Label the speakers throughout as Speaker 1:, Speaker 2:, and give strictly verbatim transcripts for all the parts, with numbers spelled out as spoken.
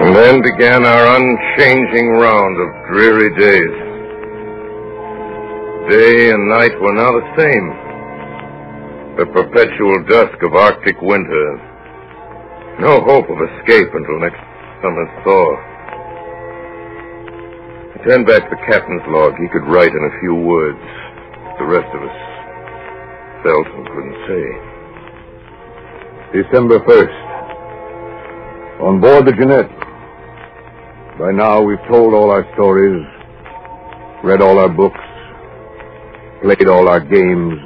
Speaker 1: And then began our unchanging round of dreary days. Day and night were now the same. The perpetual dusk of Arctic winter. No hope of escape until next summer's thaw. I turned back to the captain's log. He could write in a few words. The rest of us felt and couldn't say.
Speaker 2: December first. On board the Jeanette. By now, we've told all our stories, read all our books, played all our games.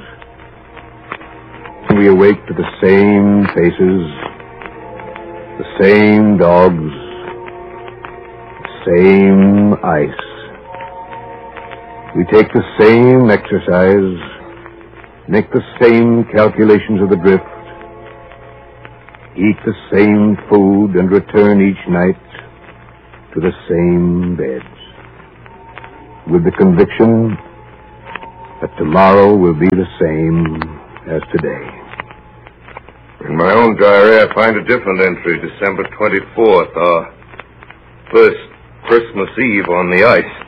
Speaker 2: We awake to the same faces, the same dogs, the same ice. We take the same exercise, make the same calculations of the drift, eat the same food, and return each night to the same beds, with the conviction that tomorrow will be the same as today.
Speaker 1: In my own diary, I find a different entry, December twenty-fourth, our first Christmas Eve on the ice.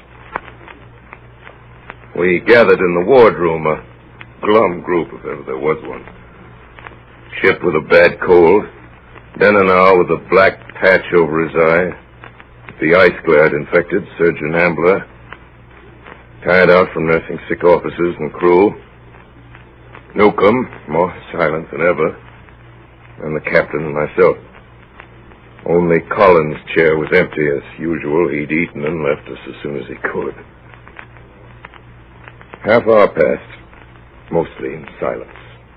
Speaker 1: We gathered in the wardroom, a glum group, if ever there was one. Chip with a bad cold, Denenow with a black patch over his eye, the ice glare had infected Surgeon Ambler, tired out from nursing sick officers and crew. Newcomb, more silent than ever, and the captain and myself. Only Collins' chair was empty as usual. He'd eaten and left us as soon as he could. Half hour passed, mostly in silence.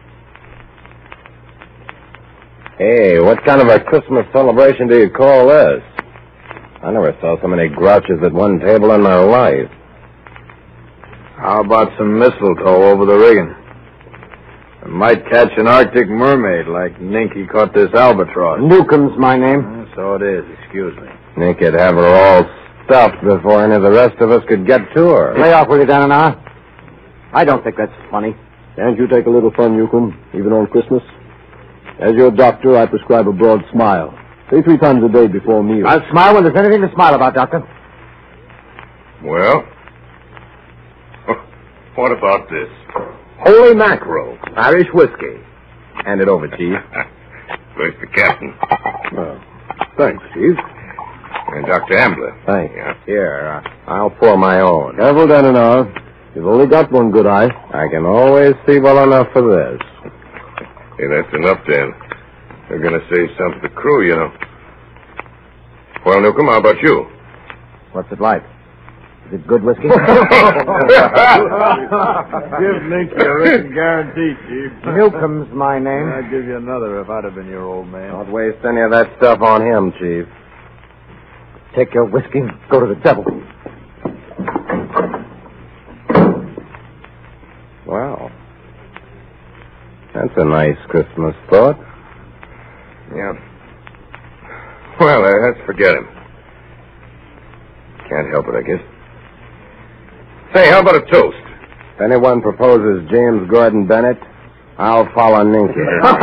Speaker 3: Hey, what kind of a Christmas celebration do you call this? I never saw so many grouches at one table in my life.
Speaker 4: How about some mistletoe over the rigging? I might catch an Arctic mermaid like Ninky caught this albatross.
Speaker 5: Newcomb's my name.
Speaker 4: Uh, so it is, excuse me.
Speaker 3: Ninky'd have her all stuffed before any of the rest of us could get to her.
Speaker 5: Lay off with you, Danana. I don't think that's funny.
Speaker 6: Can't you take a little fun, Newcomb, even on Christmas? As your doctor, I prescribe a broad smile. Say three times a day before meals.
Speaker 5: I'll smile when there's anything to smile about, Doctor.
Speaker 1: Well, what about this?
Speaker 3: Holy mackerel, Irish whiskey. Hand it over, Chief.
Speaker 1: Where's the captain?
Speaker 2: Well, thanks, Chief.
Speaker 1: And Doctor Ambler.
Speaker 3: Thank you.
Speaker 1: Yeah.
Speaker 3: Here, uh, I'll pour my own.
Speaker 6: Careful, Danana. You've only got one good eye.
Speaker 3: I can always see well enough for this.
Speaker 1: Hey, that's enough, Dan. They're going to save some for the crew, you know. Well, Newcomb, how about you?
Speaker 5: What's it like? Is it good whiskey?
Speaker 4: Give Ninky a written guarantee, Chief.
Speaker 5: Newcomb's my name.
Speaker 4: I'd give you another if I'd have been your old man.
Speaker 3: Don't waste any of that stuff on him, Chief.
Speaker 5: Take your whiskey and go to the devil.
Speaker 3: Well, that's a nice Christmas thought.
Speaker 1: Yeah. Well, uh, let's forget him. Can't help it, I guess. Say, how about a toast?
Speaker 3: If anyone proposes James Gordon Bennett, I'll follow Ninky.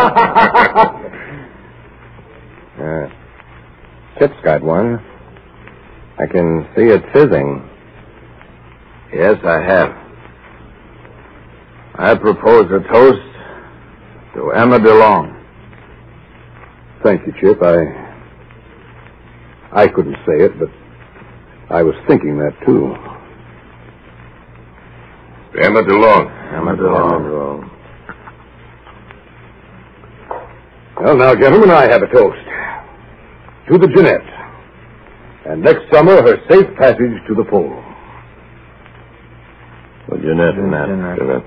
Speaker 3: uh, Chip's got one. I can see it fizzing.
Speaker 4: Yes, I have. I propose a toast to Emma DeLong.
Speaker 2: Thank you, Chip. I... I couldn't say it, but I was thinking that, too.
Speaker 1: Emma DeLong.
Speaker 3: Emma DeLong.
Speaker 2: Well, now, gentlemen, I have a toast. To the Jeanette. And next summer, her safe passage to the pole.
Speaker 3: The Jeanette, Jeanette.
Speaker 1: Jeanette.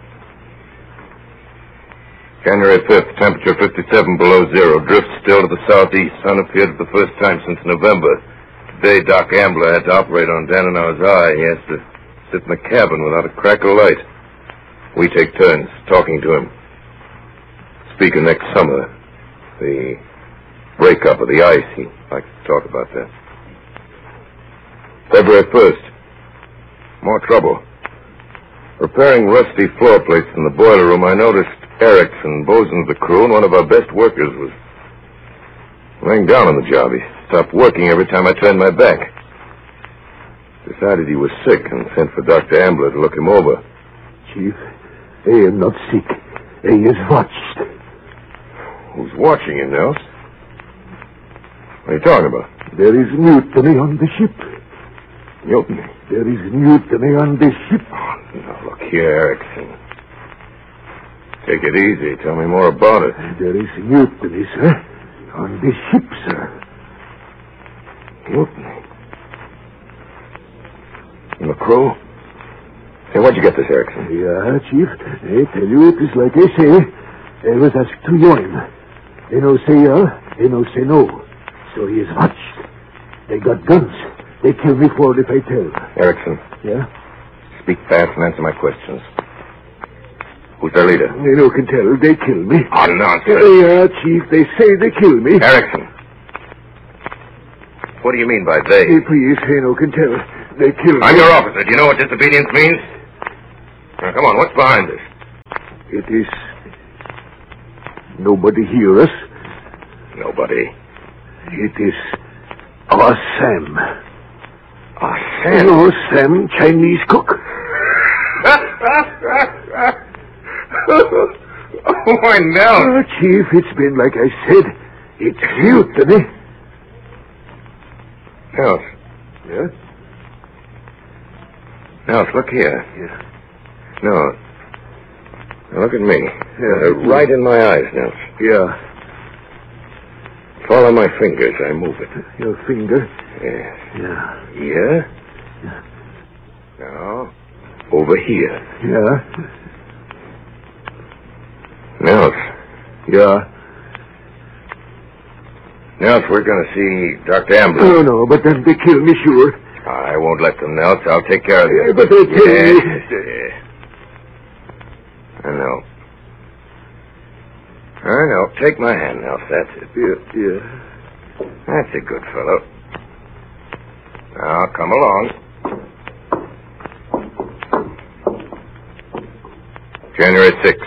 Speaker 1: January fifth, temperature fifty-seven below zero. Drift still to the southeast. Sun appeared for the first time since November. Today, Doc Ambler had to operate on Danenau's eye. He has to sit in the cabin without a crack of light. We take turns talking to him. Speaking next summer, the breakup of the ice. He'd like to talk about that. February first. More trouble. Repairing rusty floor plates in the boiler room, I noticed Erickson, bosun of the crew, and one of our best workers, was laying down on the job. He stopped working every time I turned my back. Decided he was sick and sent for Doctor Ambler to look him over.
Speaker 2: Chief, I am not sick. I is watched.
Speaker 1: Who's watching you, Nels? What are you talking about?
Speaker 2: There is mutiny on the ship.
Speaker 1: Mutiny?
Speaker 2: There is mutiny on the ship.
Speaker 1: Oh, now, look here, Erickson. Take it easy. Tell me more about it.
Speaker 2: There is mutiny, sir. On the ship, sir.
Speaker 1: Mutiny? And the crew? Hey, where'd you get this, Erickson?
Speaker 2: Yeah, Chief. I tell you, it is like I say. I was asked to join. They no say yeah, they no say no. So he is watched. They got guns. They kill me for it if I tell.
Speaker 1: Erickson.
Speaker 2: Yeah?
Speaker 1: Speak fast and answer my questions. Who's their leader?
Speaker 2: They no can tell. They kill me.
Speaker 1: Oh, nonsense.
Speaker 2: Yeah, Chief. They say they kill me.
Speaker 1: Erickson. What do you mean by they?
Speaker 2: Hey, please, they no can tell. They kill me.
Speaker 1: I'm your officer. Do you know what disobedience means? Now, come on, what's behind this?
Speaker 2: It is... Nobody hear us.
Speaker 1: Nobody.
Speaker 2: It is... Our Sam.
Speaker 1: Ah, Sam.
Speaker 2: No, Sam, Chinese cook.
Speaker 1: Why, now?
Speaker 2: Oh, Chief, it's been like I said. It's mutiny.
Speaker 1: Nels.
Speaker 2: Yeah?
Speaker 1: Nels, look here.
Speaker 2: Yeah.
Speaker 1: No. Now look at me.
Speaker 2: Yeah.
Speaker 1: Uh, right in my eyes, Nels.
Speaker 2: Yeah.
Speaker 1: Follow my fingers. I move it.
Speaker 2: Your finger?
Speaker 1: Yes.
Speaker 2: Yeah.
Speaker 1: Here.
Speaker 2: Yeah.
Speaker 1: Now, over here.
Speaker 2: Yeah.
Speaker 1: Nels.
Speaker 2: Yeah.
Speaker 1: Nels, we're going to see Doctor Ambler.
Speaker 2: Oh, no, but then they kill me, sure.
Speaker 1: I won't let them, Nels. I'll take care of
Speaker 2: Yeah,
Speaker 1: them.
Speaker 2: but they kill
Speaker 1: yes,
Speaker 2: me.
Speaker 1: yes. I know. I know. Take my hand, Nels. That's it.
Speaker 2: Yeah, yeah.
Speaker 1: That's a good fellow. Now, come along. January sixth.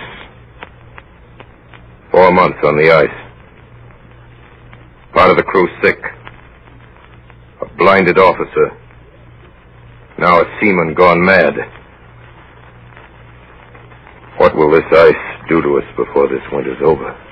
Speaker 1: Four months on the ice. Part of the crew sick. A blinded officer. Now a seaman gone mad. What will this ice do to us before this winter's over?